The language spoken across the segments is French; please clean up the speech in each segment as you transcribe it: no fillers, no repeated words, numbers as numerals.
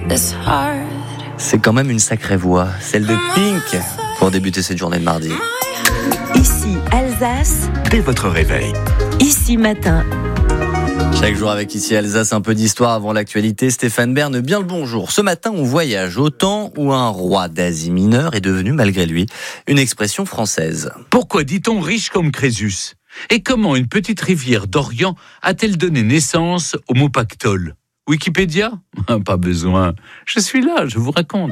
C'est quand même une sacrée voix, celle de Pink, pour débuter cette journée de mardi. Ici, Alsace. Dès votre réveil. Ici matin. Chaque jour avec Ici Alsace, un peu d'histoire avant l'actualité. Stéphane Bern, bien le bonjour. Ce matin, on voyage au temps où un roi d'Asie mineure est devenu, malgré lui, une expression française. Pourquoi dit-on riche comme Crésus ? Et comment une petite rivière d'Orient a-t-elle donné naissance au mot pactole ? Wikipédia ? Pas besoin. Je suis là, je vous raconte.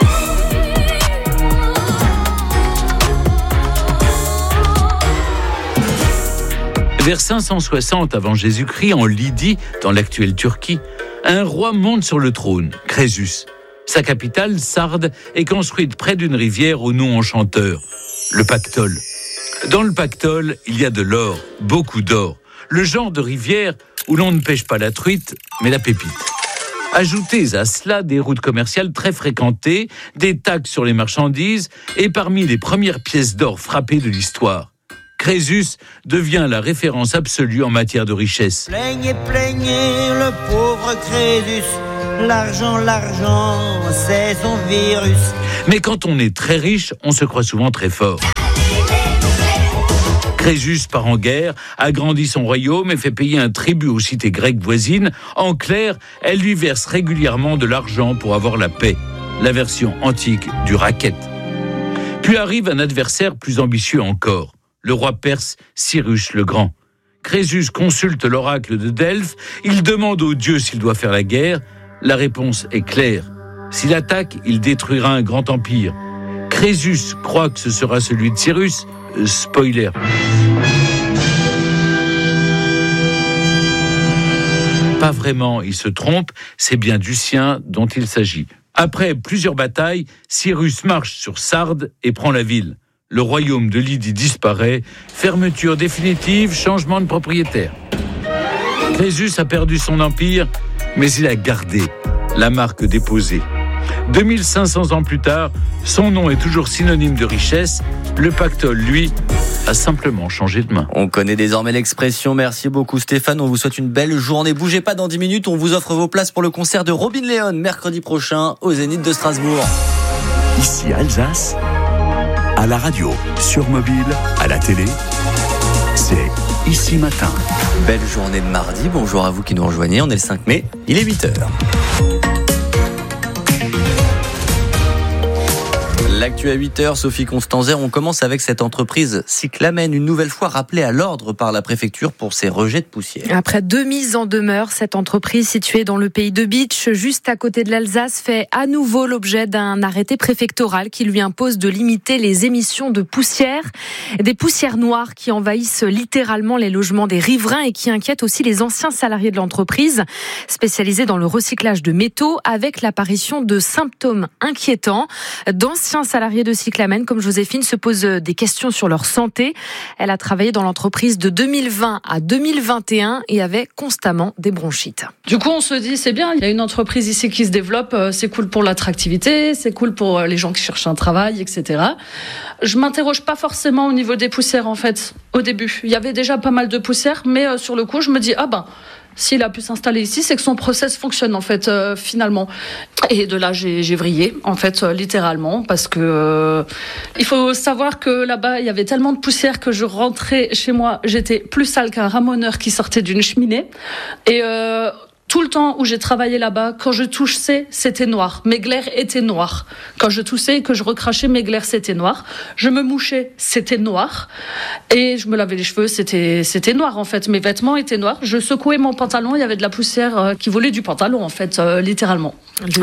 Vers 560 avant Jésus-Christ, en Lydie, dans l'actuelle Turquie, un roi monte sur le trône, Crésus. Sa capitale, Sardes, est construite près d'une rivière au nom enchanteur, le Pactole. Dans le Pactole, il y a de l'or, beaucoup d'or. Le genre de rivière où l'on ne pêche pas la truite, mais la pépite. Ajoutez à cela des routes commerciales très fréquentées, des taxes sur les marchandises et parmi les premières pièces d'or frappées de l'histoire. Crésus devient la référence absolue en matière de richesse. Plaignez, plaignez le pauvre Crésus, l'argent, c'est son virus. Mais quand on est très riche, on se croit souvent très fort. Crésus part en guerre, agrandit son royaume et fait payer un tribut aux cités grecques voisines. En clair, elle lui verse régulièrement de l'argent pour avoir la paix. La version antique du racket. Puis arrive un adversaire plus ambitieux encore. Le roi perse Cyrus le Grand. Crésus consulte l'oracle de Delphes. Il demande aux dieux s'il doit faire la guerre. La réponse est claire. S'il attaque, il détruira un grand empire. Crésus croit que ce sera celui de Cyrus. Spoiler. Pas vraiment, il se trompe. C'est bien du sien dont il s'agit. Après plusieurs batailles, Cyrus marche sur Sardes et prend la ville. Le royaume de Lydie disparaît, fermeture définitive, changement de propriétaire. Crésus a perdu son empire, mais il a gardé la marque déposée. 2500 ans plus tard, son nom est toujours synonyme de richesse. Le pactole, lui, a simplement changé de main. On connaît désormais l'expression. Merci beaucoup Stéphane, on vous souhaite une belle journée. Bougez pas, dans 10 minutes, on vous offre vos places pour le concert de Robin Leon, mercredi prochain, au Zénith de Strasbourg. Ici Alsace, à la radio, sur mobile, à la télé, c'est Ici Matin. Belle journée de mardi, bonjour à vous qui nous rejoignez, on est le 5 mai, il est 8h. L'actu à 8h, Sophie Constanzer, on commence avec cette entreprise Cyclamen, une nouvelle fois rappelée à l'ordre par la préfecture pour ses rejets de poussière. Après 2 mises en demeure, cette entreprise située dans le pays de Bitche, juste à côté de l'Alsace, fait à nouveau l'objet d'un arrêté préfectoral qui lui impose de limiter les émissions de poussière. Des poussières noires qui envahissent littéralement les logements des riverains et qui inquiètent aussi les anciens salariés de l'entreprise, spécialisée dans le recyclage de métaux, avec l'apparition de symptômes inquiétants. D'anciens salariés de Cyclamen, comme Joséphine, se posent des questions sur leur santé. Elle a travaillé dans l'entreprise de 2020 à 2021 et avait constamment des bronchites. Du coup, on se dit, c'est bien, il y a une entreprise ici qui se développe, c'est cool pour l'attractivité, c'est cool pour les gens qui cherchent un travail, etc. Je m'interroge pas forcément au niveau des poussières, en fait, au début. Il y avait déjà pas mal de poussières, mais sur le coup, je me dis, s'il a pu s'installer ici, c'est que son process fonctionne en fait finalement. Et de là, j'ai vrillé en fait littéralement parce que il faut savoir que là-bas, il y avait tellement de poussière que je rentrais chez moi, j'étais plus sale qu'un ramoneur qui sortait d'une cheminée. Et tout le temps où j'ai travaillé là-bas, quand je toussais, c'était noir. Mes glaires étaient noires. Quand je toussais et que je recrachais, mes glaires, c'était noir. Je me mouchais, c'était noir. Et je me lavais les cheveux, c'était noir, en fait. Mes vêtements étaient noirs. Je secouais mon pantalon, il y avait de la poussière qui volait du pantalon, en fait, littéralement.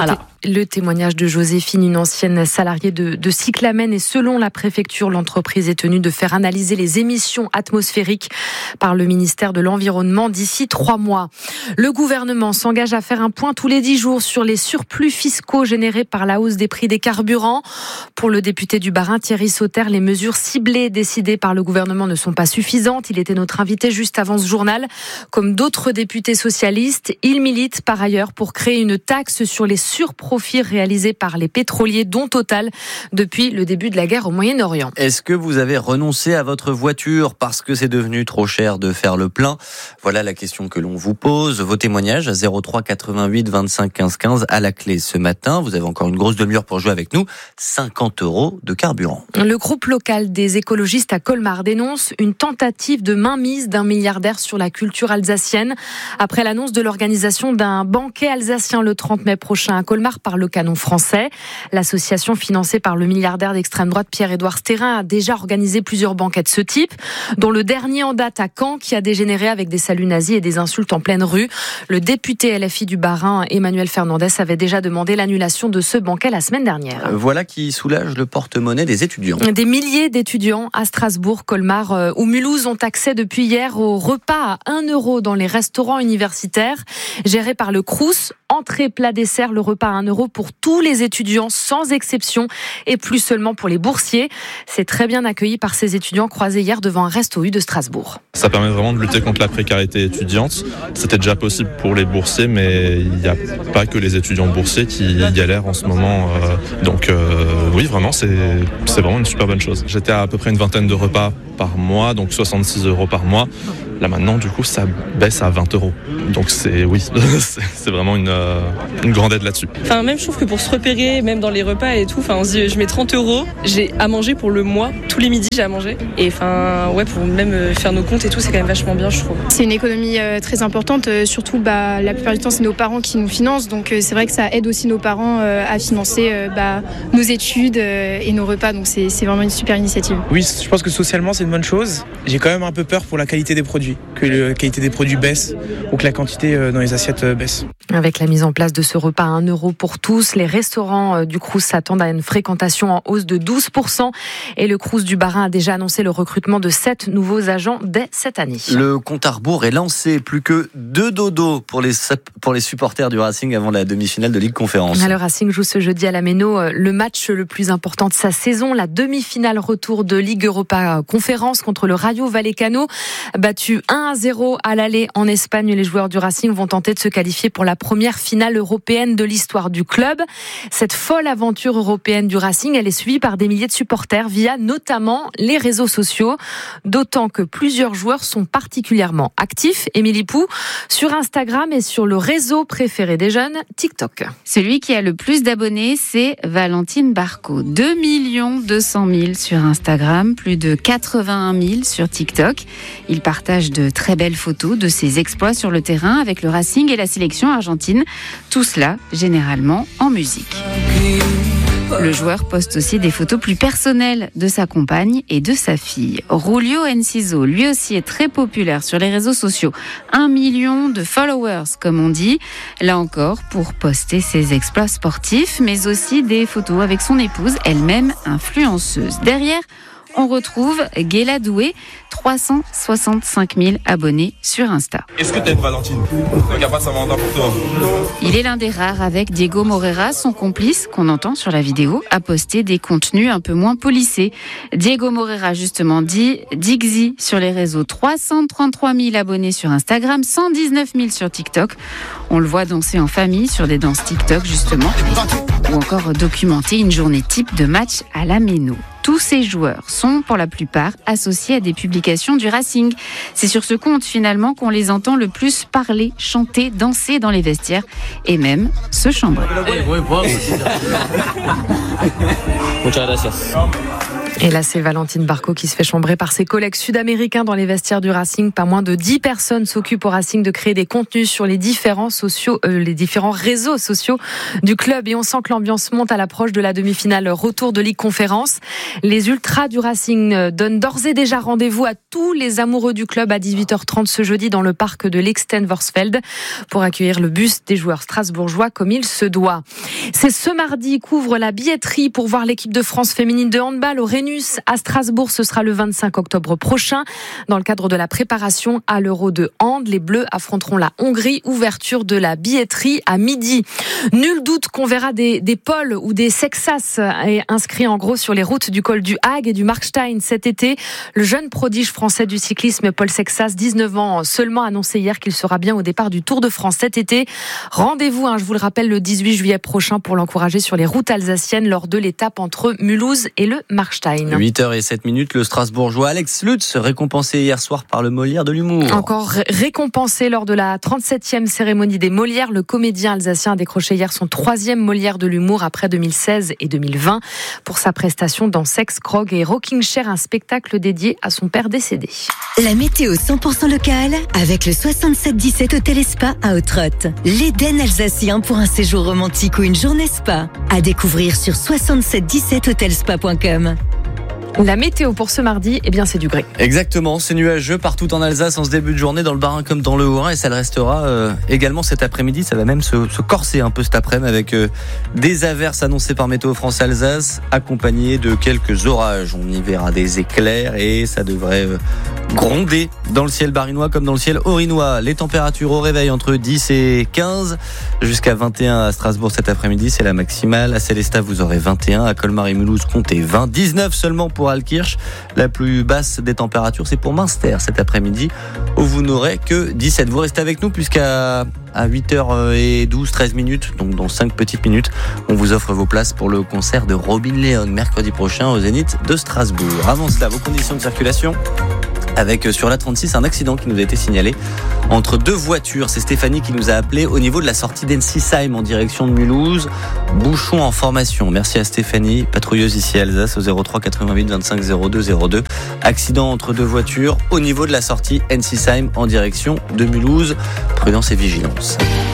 Le témoignage de Joséphine, une ancienne salariée de Cyclamen, et selon la préfecture, l'entreprise est tenue de faire analyser les émissions atmosphériques par le ministère de l'Environnement d'ici 3 mois. Le gouvernement s'engage à faire un point tous les 10 jours sur les surplus fiscaux générés par la hausse des prix des carburants. Pour le député du Bas-Rhin, Thierry Sauter, les mesures ciblées décidées par le gouvernement ne sont pas suffisantes. Il était notre invité juste avant ce journal. Comme d'autres députés socialistes, il milite par ailleurs pour créer une taxe sur les surproduits profits réalisés par les pétroliers, dont Total, depuis le début de la guerre au Moyen-Orient. Est-ce que vous avez renoncé à votre voiture parce que c'est devenu trop cher de faire le plein? Voilà la question que l'on vous pose. Vos témoignages à 03 88 25 15 15 à la clé ce matin. Vous avez encore une grosse demi-heure pour jouer avec nous. 50 € de carburant. Le groupe local des écologistes à Colmar dénonce une tentative de mainmise d'un milliardaire sur la culture alsacienne. Après l'annonce de l'organisation d'un banquet alsacien le 30 mai prochain à Colmar par le Canon français. L'association financée par le milliardaire d'extrême droite Pierre-Édouard Stérin a déjà organisé plusieurs banquets de ce type, dont le dernier en date à Caen qui a dégénéré avec des saluts nazis et des insultes en pleine rue. Le député LFI du Bas-Rhin, Emmanuel Fernandez, avait déjà demandé l'annulation de ce banquet la semaine dernière. Voilà qui soulage le porte-monnaie des étudiants. Des milliers d'étudiants à Strasbourg, Colmar ou Mulhouse ont accès depuis hier au repas à 1 € dans les restaurants universitaires gérés par le Crous. Entrée, plat, dessert, le repas à 1 € pour tous les étudiants sans exception et plus seulement pour les boursiers. C'est très bien accueilli par ces étudiants croisés hier devant un resto U de Strasbourg. Ça permet vraiment de lutter contre la précarité étudiante. C'était déjà possible pour les boursiers, mais il n'y a pas que les étudiants boursiers qui galèrent en ce moment. Oui, vraiment, c'est vraiment une super bonne chose. J'étais à peu près une vingtaine de repas par mois, donc 66 € par mois. Là maintenant, du coup, ça baisse à 20 €. Donc c'est vraiment une grande aide là-dessus. Enfin, même je trouve que pour se repérer, même dans les repas et tout, on se dit, je mets 30 €, j'ai à manger pour le mois, tous les midis j'ai à manger. Et pour même faire nos comptes et tout, c'est quand même vachement bien, je trouve. C'est une économie très importante, surtout la plupart du temps c'est nos parents qui nous financent, donc c'est vrai que ça aide aussi nos parents à financer nos études et nos repas, donc c'est vraiment une super initiative. Oui, je pense que socialement c'est une bonne chose. J'ai quand même un peu peur pour la qualité des produits, que la qualité des produits baisse ou que la quantité dans les assiettes baisse. Avec la mise en place de ce repas à 1 € pour tous, les restaurants du Crous s'attendent à une fréquentation en hausse de 12% et le Crous du Bas-Rhin a déjà annoncé le recrutement de 7 nouveaux agents dès cette année. Le compte à rebours est lancé, plus que 2 dodos pour les supporters du Racing avant la demi-finale de Ligue Conférence. Le Racing joue ce jeudi à la Méno le match le plus important de sa saison, la demi-finale retour de Ligue Europa Conférence contre le Rayo Vallecano. Battu 1-0 à l'aller en Espagne, les joueurs du Racing vont tenter de se qualifier pour la première finale européenne de l'histoire du club. Cette folle aventure européenne du Racing, elle est suivie par des milliers de supporters via notamment les réseaux sociaux, d'autant que plusieurs joueurs sont particulièrement actifs. Émilie Pou, sur Instagram et sur le réseau préféré des jeunes, TikTok. Celui qui a le plus d'abonnés, c'est Valentine Barco. 2 200 000 sur Instagram, plus de 81 000 sur TikTok. Il partage de très belles photos de ses exploits sur le terrain avec le Racing et la sélection argentine. Tout cela, généralement, en musique. Le joueur poste aussi des photos plus personnelles de sa compagne et de sa fille. Julio Enciso, lui aussi, est très populaire sur les réseaux sociaux. 1 million de followers, comme on dit. Là encore, pour poster ses exploits sportifs, mais aussi des photos avec son épouse, elle-même influenceuse. Derrière, on retrouve Guéla Doué, 365 000 abonnés sur Insta. Est-ce que t'aimes Valentine? Regarde pas, ça va pour toi. Il est l'un des rares avec Diego Moreira, son complice, qu'on entend sur la vidéo, à poster des contenus un peu moins polissés. Diego Moreira, justement, dit Dixie sur les réseaux, 333 000 abonnés sur Instagram, 119 000 sur TikTok. On le voit danser en famille sur des danses TikTok, justement, ou encore documenter une journée type de match à la Méno. Tous ces joueurs sont, pour la plupart, associés à des publications du Racing. C'est sur ce compte, finalement, qu'on les entend le plus parler, chanter, danser dans les vestiaires et même se chambrer. Et là, c'est Valentine Barco qui se fait chambrer par ses collègues sud-américains dans les vestiaires du Racing. Pas moins de 10 personnes s'occupent au Racing de créer des contenus sur les différents réseaux sociaux du club. Et on sent que l'ambiance monte à l'approche de la demi-finale retour de Ligue Conférence. Les ultras du Racing donnent d'ores et déjà rendez-vous à tous les amoureux du club à 18h30 ce jeudi dans le parc de l'Extenvorsfeld pour accueillir le bus des joueurs strasbourgeois comme il se doit. C'est ce mardi qu'ouvre la billetterie pour voir l'équipe de France féminine de handball au Rhénus à Strasbourg. Ce sera le 25 octobre prochain. Dans le cadre de la préparation à l'Euro de hand, les Bleus affronteront la Hongrie. Ouverture de la billetterie à midi. Nul doute qu'on verra des pôles ou des Sexas inscrits en gros sur les routes du col du Hague et du Markstein cet été. Le jeune prodige français du cyclisme Paul Sexas, 19 ans seulement, a annoncé hier qu'il sera bien au départ du Tour de France cet été. Rendez-vous, je vous le rappelle, le 18 juillet prochain pour l'encourager sur les routes alsaciennes lors de l'étape entre Mulhouse et le Markstein. 8h07, le Strasbourgeois Alex Lutz, récompensé hier soir par le Molière de l'humour. Encore récompensé lors de la 37e cérémonie des Molières, le comédien alsacien a décroché hier son 3e Molière de l'humour après 2016 et 2020 pour sa prestation dans Sex, Krog et Rocking Chair, un spectacle dédié à son père décédé. La météo 100% locale avec le 6717 Hôtel et Spa à Autrotte. L'Éden alsacien pour un séjour romantique ou une journée spa. À découvrir sur 6717hotelspa.com. La météo pour ce mardi, eh bien c'est du gris. Exactement, c'est nuageux partout en Alsace en ce début de journée, dans le Bas-Rhin comme dans le Haut-Rhin, et ça le restera également cet après-midi. Ça va même se corser un peu cet après-midi avec des averses annoncées par Météo France Alsace, accompagnées de quelques orages. On y verra des éclairs et ça devrait gronder dans le ciel barinois comme dans le ciel haut-rhinois. Les températures au réveil entre 10 et 15, jusqu'à 21 à Strasbourg cet après-midi, c'est la maximale. À Célestat, vous aurez 21, à Colmar et Mulhouse, comptez 20, 19 seulement pour Altkirch. La plus basse des températures, c'est pour Münster cet après-midi, où vous n'aurez que 17. Vous restez avec nous puisqu'à 8h12, 13 minutes, donc dans 5 petites minutes, on vous offre vos places pour le concert de Robin Leon mercredi prochain au Zénith de Strasbourg. Avant cela, vos conditions de circulation avec sur la 36 un accident qui nous a été signalé entre deux voitures. C'est Stéphanie qui nous a appelé au niveau de la sortie d'Ensisheim en direction de Mulhouse. Bouchon en formation. Merci à Stéphanie, patrouilleuse ici à Alsace au 03 88 25 02 02. Accident entre deux voitures au niveau de la sortie Ensisheim en direction de Mulhouse. Prudence et vigilance.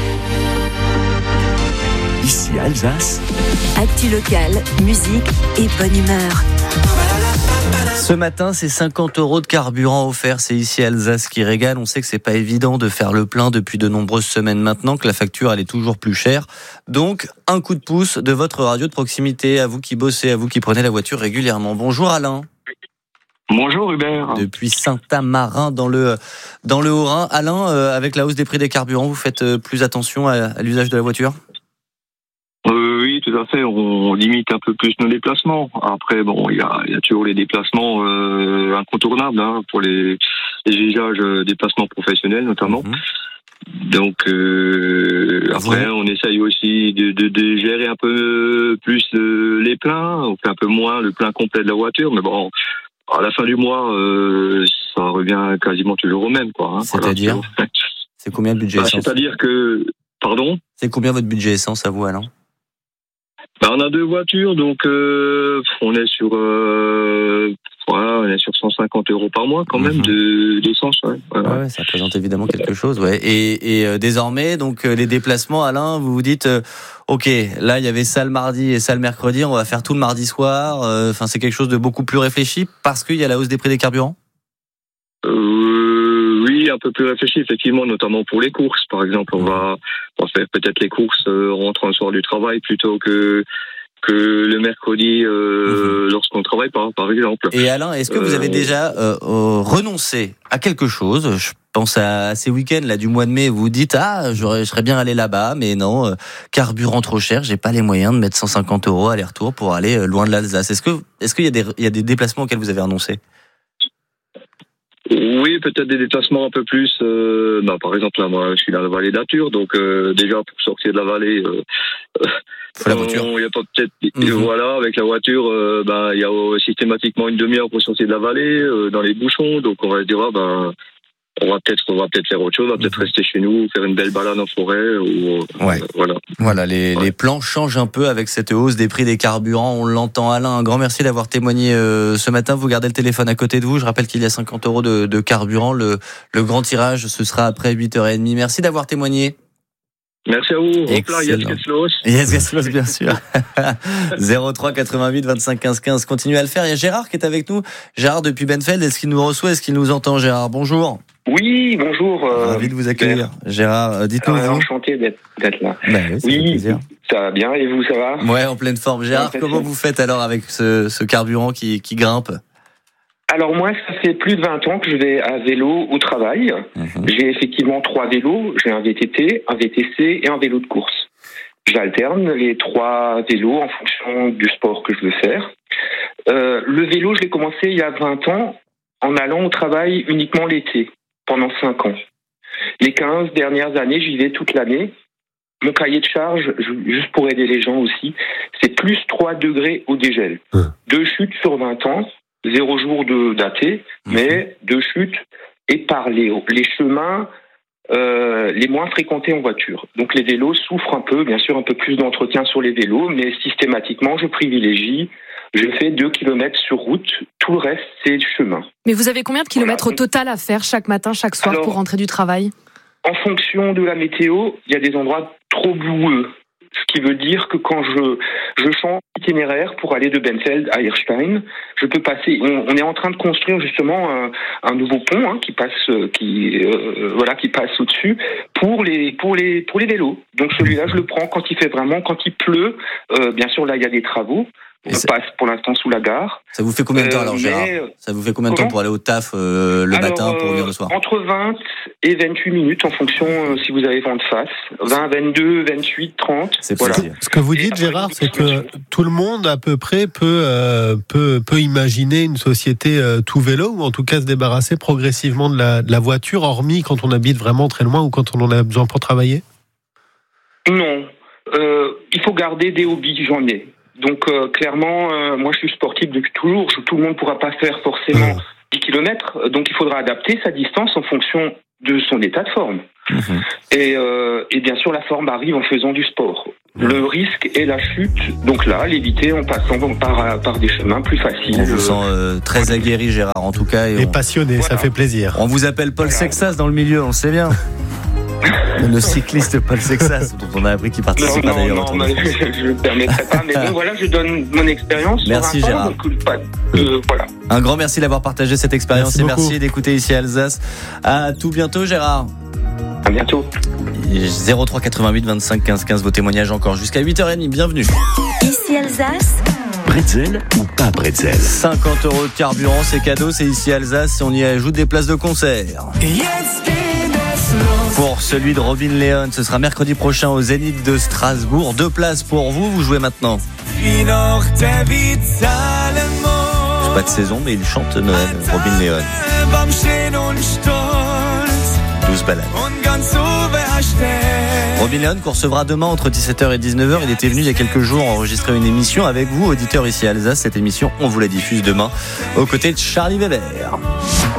Ici Alsace. Actu locale, musique et bonne humeur. Ce matin, c'est 50 € de carburant offert. C'est ici Alsace qui régale. On sait que c'est pas évident de faire le plein depuis de nombreuses semaines maintenant, que la facture elle est toujours plus chère. Donc, un coup de pouce de votre radio de proximité, à vous qui bossez, à vous qui prenez la voiture régulièrement. Bonjour Alain. Bonjour Hubert. Depuis Saint-Amarin dans le Haut-Rhin. Alain, avec la hausse des prix des carburants, vous faites plus attention à l'usage de la voiture ? Oui, tout à fait. On limite un peu plus nos déplacements. Après, bon, il y a toujours les déplacements incontournables pour les usages déplacements professionnels notamment. Donc après, on essaye aussi de gérer un peu plus les pleins. On fait un peu moins le plein complet de la voiture, mais bon, à la fin du mois, ça revient quasiment toujours au même, quoi. C'est-à-dire, c'est combien le budget essence ? C'est-à-dire que, pardon ? C'est combien votre budget essence à vous, Alain ? On a deux voitures, donc on est sur 150 € par mois quand même d'essence. Ouais. Ouais, ça représente évidemment quelque chose. Ouais. Et désormais, donc les déplacements, Alain, vous vous dites, ok, là il y avait ça le mardi et ça le mercredi, on va faire tout le mardi soir. Enfin, c'est quelque chose de beaucoup plus réfléchi parce qu'il y a la hausse des prix des carburants. Oui, un peu plus réfléchi, effectivement, notamment pour les courses. Par exemple, on va faire peut-être les courses en rentrant le soir du travail plutôt que le mercredi lorsqu'on ne travaille pas, par exemple. Et Alain, est-ce que vous avez déjà renoncé à quelque chose ? Je pense à ces week-ends là du mois de mai, vous vous dites je serais bien allé là-bas, mais non, carburant trop cher, j'ai pas les moyens de mettre 150 € aller-retour pour aller loin de l'Alsace. Est-ce qu'il y a des déplacements auxquels vous avez renoncé ? Oui, peut-être des déplacements un peu plus. Par exemple, là, moi, je suis dans la vallée d'Atur, donc déjà pour sortir de la vallée, faut la voiture. Il y a pas peut-être. Voilà, avec la voiture, il y a systématiquement une demi-heure pour sortir de la vallée, dans les bouchons, donc on va se dire on va peut-être faire autre chose, on va peut-être rester chez nous, faire une belle balade en forêt. Voilà, les plans changent un peu avec cette hausse des prix des carburants. On l'entend, Alain. Un grand merci d'avoir témoigné ce matin. Vous gardez le téléphone à côté de vous. Je rappelle qu'il y a 50 € de carburant. Le grand tirage, ce sera après 8h30. Merci d'avoir témoigné. Merci à vous. Yes, Gaslos, bien sûr. 03 88 25 15 15. Continuez à le faire. Il y a Gérard qui est avec nous. Gérard depuis Benfeld. Est-ce qu'il nous reçoit? Est-ce qu'il nous entend, Gérard? Bonjour. Oui, bonjour. Ravi de vous accueillir. Gérard, dites-nous. Enchanté d'être là. Oui, ça va bien. Et vous, ça va? Ouais, en pleine forme. Gérard, comment vous faites alors avec ce carburant qui grimpe? Alors moi, ça fait plus de 20 ans que je vais à vélo au travail. J'ai effectivement 3 vélos. J'ai un VTT, un VTC et un vélo de course. J'alterne les 3 vélos en fonction du sport que je veux faire. Le vélo, je l'ai commencé il y a 20 ans en allant au travail uniquement l'été, pendant 5 ans. Les 15 dernières années, j'y vais toute l'année. mon cahier de charge, juste pour aider les gens aussi, c'est plus 3 degrés au dégel. 2 chutes sur 20 ans, 0 jour de daté, mais 2 chutes et par les chemins les moins fréquentés en voiture. Donc les vélos souffrent un peu, bien sûr un peu plus d'entretien sur les vélos, mais systématiquement je privilégie, je fais 2 km sur route, tout le reste c'est chemin. Mais vous avez combien de kilomètres au total à faire chaque matin, chaque soir pour rentrer du travail ? En fonction de la météo, il y a des endroits trop boueux. Ce qui veut dire que quand je change d'itinéraire pour aller de Benfeld à Hirstein, je peux passer. On est en train de construire justement un nouveau pont qui passe au-dessus pour les vélos. Donc celui-là, je le prends quand il pleut. Bien sûr, là il y a des travaux. On passe pour l'instant sous la gare. Ça vous fait combien de temps alors, Gérard ? Ça vous fait combien de temps pour aller au taf matin pour revenir le soir ? Entre 20 et 28 minutes en fonction si vous avez vent de face. 20, 22, 28, 30. C'est voilà. Ce que vous dites, Gérard, c'est que tout le monde à peu près peut imaginer une société tout vélo, ou en tout cas se débarrasser progressivement de la voiture, hormis quand on habite vraiment très loin ou quand on en a besoin pour travailler ? Non. Il faut garder des hobbies, j'en ai. Donc clairement, moi je suis sportif depuis toujours, tout le monde ne pourra pas faire forcément 10 km, donc il faudra adapter sa distance en fonction de son état de forme. Et bien sûr la forme arrive en faisant du sport. Le risque est la chute, donc là, l'éviter en passant par des chemins plus faciles. On vous sent très aguerri, Gérard, en tout cas. Et passionné, ça fait plaisir. On vous appelle Paul Sexas dans le milieu, on le sait bien. Le cycliste Paul Sexas, dont on a appris qu'il participe d'ailleurs. Non, je ne le permettrai pas, mais bon, voilà, je donne mon expérience. Merci Gérard. Voilà. Un grand merci d'avoir partagé cette expérience merci d'écouter ici Alsace. À tout bientôt, Gérard. À bientôt. 03 88 25 15 15, vos témoignages encore jusqu'à 8h30, bienvenue. Ici Alsace. Bretzel ou pas bretzel ? 50 € de carburant, c'est cadeau, c'est ici Alsace, on y ajoute des places de concert. Pour celui de Robin Leon, ce sera mercredi prochain au Zénith de Strasbourg. 2 places pour vous, vous jouez maintenant. C'est pas de saison, mais il chante Noël, Robin Leon. 12 balades. Robin Leon qu'on recevra demain entre 17h et 19h. Il était venu il y a quelques jours enregistrer une émission avec vous, auditeurs ici à Alsace. Cette émission, on vous la diffuse demain aux côtés de Charlie Weber.